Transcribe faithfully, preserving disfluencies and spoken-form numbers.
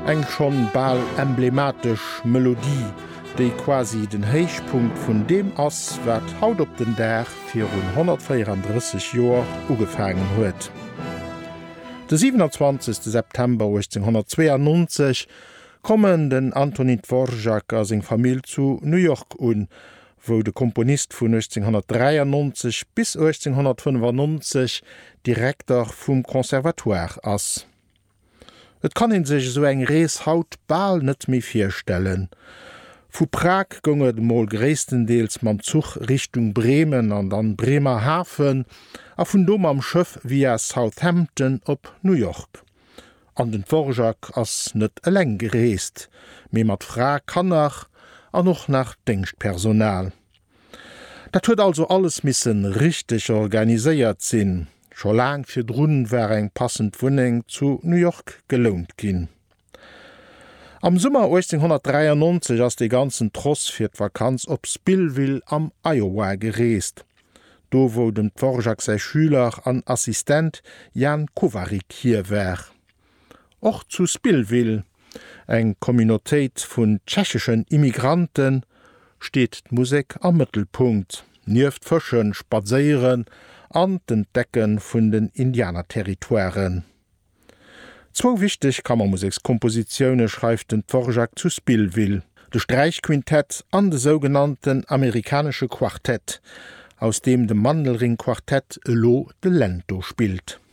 eng schon bal emblematisch Melodie, déi quasi den Heichpunkt vun dem ass wat haut op den Dach fir rund hundertvierunddreißig Joer ugefangen huet. De siebenundzwanzigsten September achtzehnhundertzweiundneunzig kommen den Antonin Dvorak a seg Famill zu New York un, wo de Komponist vun achtzehnhundertdreiundneunzig bis achtzehnhundertfünfundneunzig Direktor vum Konservatoire ass. Et kann en sech so eng Rees haut bal net méi firstellen. Vu Prag gonget moll gréesstendeels mam Zug Richtung Bremen an dann Bremer Hafen, a vun Dom am Schëff via Southampton op New York. An den Dvorak ass net eleng gereest, méi mat Fra Kannach an noch nach Denkstpersonal. Dat huet also alles missen richtig organiséiert sinn. Scho lang fir Drunnen wär eng passend Wunneng zu New York gelont ginn. Am Summer achtzehnhundertdreiundneunzig ass de ganzen Tross fir d'Vakanz op Spillville am Iowa gereest. Do wo dem Dvorak sei Schüler an Assistent Jan Kovarik hier wär. Och zu Spillville, eng Communautéit vun tschecheschen Immigranten, steet d'Musik am Mëttelpunkt, nieft Fëschen, Spazéieren an den Decken vun den Indianerterritoiren. Zwo wichtig Kammermusikskompositionioune schreift den Dvorak zu Spillville, de Streichquintett an de sogenannten amerikanische Quartett, aus dem de Mandelring-Quartett Lo de Lento spielt.